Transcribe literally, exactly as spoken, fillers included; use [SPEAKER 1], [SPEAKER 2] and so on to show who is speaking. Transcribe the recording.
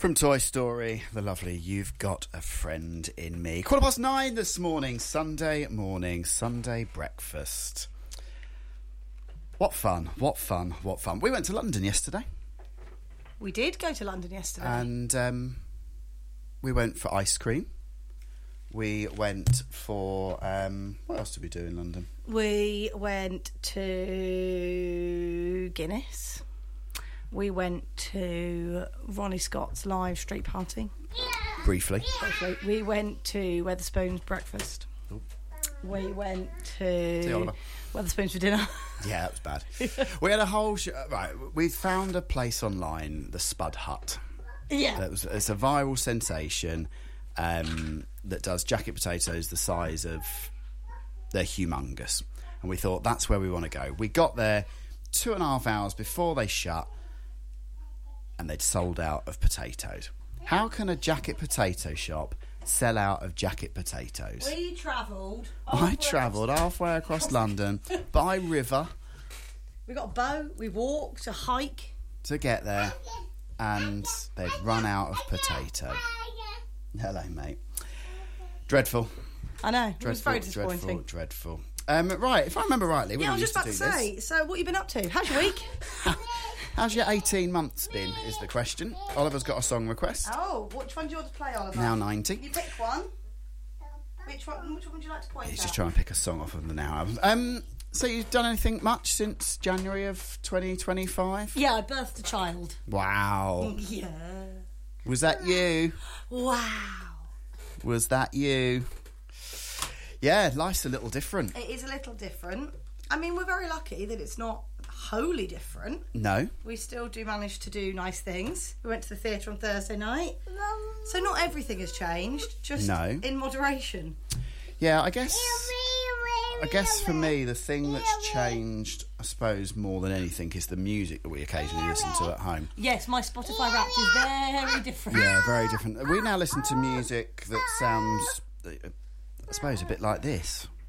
[SPEAKER 1] From Toy Story, the lovely You've Got a Friend in Me. Quarter past nine this morning, Sunday morning, Sunday breakfast. What fun, what fun, what fun. We went to London yesterday.
[SPEAKER 2] We did go to London yesterday.
[SPEAKER 1] And um, we went for ice cream. We went for... Um, what else did we do in London?
[SPEAKER 2] We went to Guinness. We went to Ronnie Scott's live street party.
[SPEAKER 1] Briefly.
[SPEAKER 2] Briefly. We went to Wetherspoon's breakfast.
[SPEAKER 1] Ooh.
[SPEAKER 2] We went to
[SPEAKER 1] See Oliver.
[SPEAKER 2] Wetherspoon's for dinner.
[SPEAKER 1] Yeah, that was bad. We had a whole... Sh- right, we found a place online, the Spud Hut.
[SPEAKER 2] Yeah.
[SPEAKER 1] That was, it's a viral sensation um, that does jacket potatoes the size of... They're humongous. And we thought, that's where we want to go. We got there two and a half hours before they shut, and they'd sold out of potatoes. How can a jacket potato shop sell out of jacket potatoes?
[SPEAKER 2] We travelled.
[SPEAKER 1] I travelled halfway across London by river
[SPEAKER 2] We got a boat, we walked, a hike.
[SPEAKER 1] to get there, and they'd run out of potato. Hello, mate. Dreadful.
[SPEAKER 2] I know, it
[SPEAKER 1] Dreadful,
[SPEAKER 2] was very disappointing.
[SPEAKER 1] dreadful, dreadful. Um, right, if I remember rightly, we
[SPEAKER 2] Yeah, I
[SPEAKER 1] were
[SPEAKER 2] was just
[SPEAKER 1] used
[SPEAKER 2] about to,
[SPEAKER 1] to do
[SPEAKER 2] say,
[SPEAKER 1] this.
[SPEAKER 2] so what have you been up to? How's your week?
[SPEAKER 1] How's your eighteen months been, is the question. Oliver's got a song request.
[SPEAKER 2] Oh, which one do you want to play, Oliver?
[SPEAKER 1] Now
[SPEAKER 2] Can
[SPEAKER 1] ninety.
[SPEAKER 2] you pick one? Which one, which one would you like to point
[SPEAKER 1] He's
[SPEAKER 2] at?
[SPEAKER 1] just trying to pick a song off of the Now album. Um, so you've done anything much since January of twenty twenty-five?
[SPEAKER 2] Yeah, I birthed a child.
[SPEAKER 1] Wow.
[SPEAKER 2] Yeah.
[SPEAKER 1] Was that you?
[SPEAKER 2] Wow.
[SPEAKER 1] Was that you? Yeah, life's a little different.
[SPEAKER 2] It is a little different. I mean, we're very lucky that it's not wholly different.
[SPEAKER 1] No.
[SPEAKER 2] We still do manage to do nice things. We went to the theatre on Thursday night. So not everything has changed, just
[SPEAKER 1] No.
[SPEAKER 2] in moderation.
[SPEAKER 1] Yeah, I guess... I guess for me, the thing that's changed, I suppose, more than anything is the music that we occasionally listen to at home.
[SPEAKER 2] Yes, my Spotify Wrapped is very different.
[SPEAKER 1] Yeah, very different. We now listen to music that sounds, I suppose, a bit like this.